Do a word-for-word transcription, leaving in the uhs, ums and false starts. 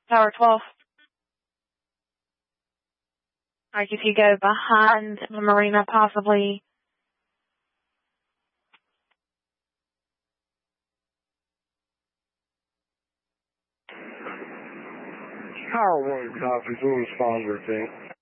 Tower twelve. Like if you go behind the marina, possibly. Tower one copies. We'll respond to repeat.